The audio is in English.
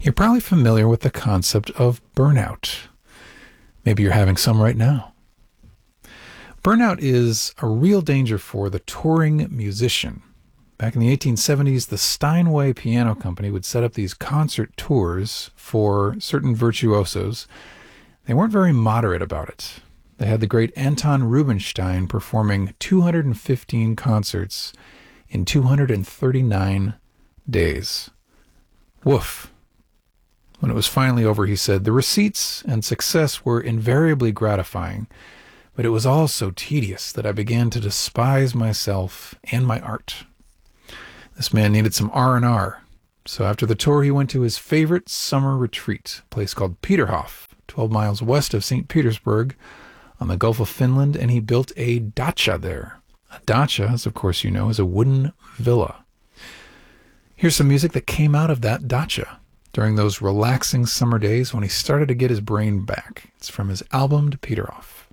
You're probably familiar with the concept of burnout. Maybe you're having some right now. Burnout is a real danger for the touring musician. Back in the 1870s, the Steinway Piano Company would set up these concert tours for certain virtuosos. They weren't very moderate about it. They had the great Anton Rubinstein performing 215 concerts in 239 days. Woof. When it was finally over, he said, "The receipts and success were invariably gratifying, but it was all so tedious that I began to despise myself and my art." This man needed some R&R. So after the tour, he went to his favorite summer retreat, a place called Peterhof, 12 miles west of St. Petersburg on the Gulf of Finland, and he built a dacha there. A dacha, as of course you know, is a wooden villa. Here's some music that came out of that dacha during those relaxing summer days when he started to get his brain back. It's from his album Peterhof.